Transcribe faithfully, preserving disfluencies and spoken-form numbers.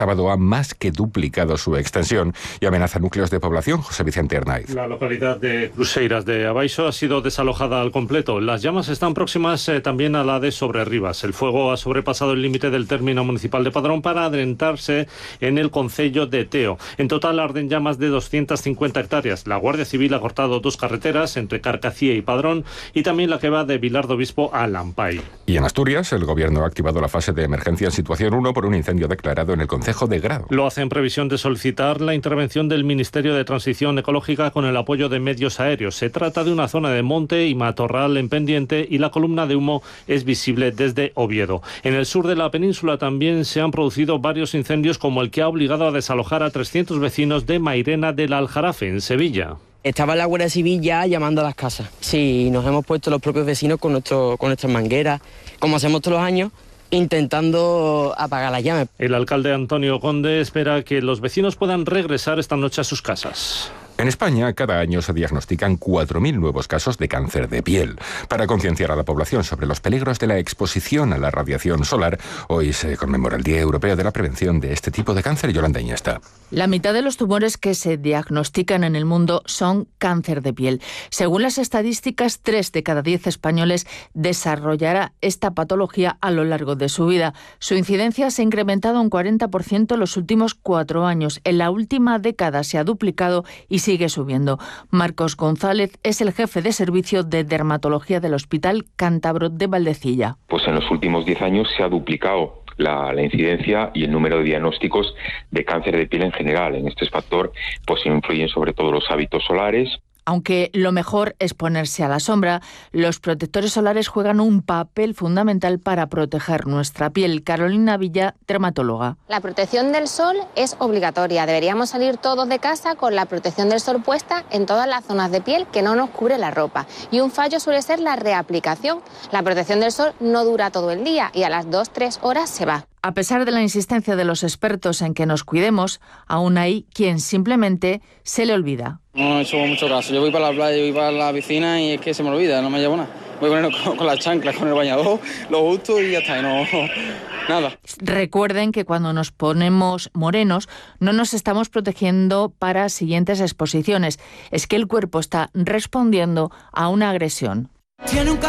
sábado ha más que duplicado su extensión y amenaza núcleos de población. José Vicente Hernáiz. La localidad de Cruceiras de Abaixo ha sido desalojada al completo. Las llamas están próximas eh, también a la de Sobrerribas. El fuego ha sobrepasado el límite del término municipal de Padrón para adentrarse en el concello de Teo. En total arden llamas de doscientas cincuenta hectáreas. La Guardia Civil ha cortado dos carreteras entre Carcacía y Padrón y también la que va de Vilar do Obispo a Lampay. Y en Asturias, el Gobierno ha activado la fase de emergencia en situación uno por un incendio declarado en el concejo de Grado. Lo hace en previsión de solicitar la intervención del Ministerio de Transición Ecológica con el apoyo de medios aéreos. Se trata de una zona de monte y matorral en pendiente y la columna de humo es visible desde Oviedo. En el sur de la península también se han producido varios incendios, como el que ha obligado a desalojar a trescientos vecinos de Mairena del Aljarafe, en Sevilla. Estaba la Guardia Civil ya llamando a las casas. Sí, nos hemos puesto los propios vecinos con, nuestro, con nuestras mangueras, como hacemos todos los años, intentando apagar las llamas. El alcalde Antonio Conde espera que los vecinos puedan regresar esta noche a sus casas. En España, cada año se diagnostican cuatro mil nuevos casos de cáncer de piel. Para concienciar a la población sobre los peligros de la exposición a la radiación solar, hoy se conmemora el Día Europeo de la Prevención de este tipo de cáncer. Yolanda Iñesta. La mitad de los tumores que se diagnostican en el mundo son cáncer de piel. Según las estadísticas, tres de cada diez españoles desarrollará esta patología a lo largo de su vida. Su incidencia se ha incrementado un cuarenta por ciento en los últimos cuatro años. En la última década se ha duplicado y sigue subiendo. Marcos González es el jefe de servicio de dermatología del Hospital Cántabro de Valdecilla. Pues en los últimos diez años se ha duplicado La, la incidencia y el número de diagnósticos de cáncer de piel en general. En este factor pues influyen sobre todo los hábitos solares. Aunque lo mejor es ponerse a la sombra, los protectores solares juegan un papel fundamental para proteger nuestra piel. Carolina Villa, dermatóloga. La protección del sol es obligatoria. Deberíamos salir todos de casa con la protección del sol puesta en todas las zonas de piel que no nos cubre la ropa. Y un fallo suele ser la reaplicación. La protección del sol no dura todo el día y a las dos tres horas se va. A pesar de la insistencia de los expertos en que nos cuidemos, aún hay quien simplemente se le olvida. No he hecho mucho caso. Yo voy para la playa, voy para la piscina y es que se me olvida, no me llevo nada. Voy con, con, con las chanclas, con el bañador, lo justo y ya está, y no, nada. Recuerden que cuando nos ponemos morenos no nos estamos protegiendo para siguientes exposiciones. Es que el cuerpo está respondiendo a una agresión.